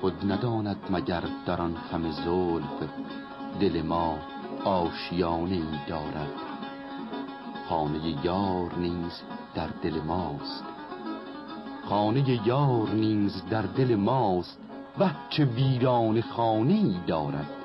خود نداند مگر در آن خم زلف دل ما آشیانه ای دارد. خانه یار نیز در دل ماست، خانه یار نیز در دل ماست، وه چه ویران خانه ای دارد.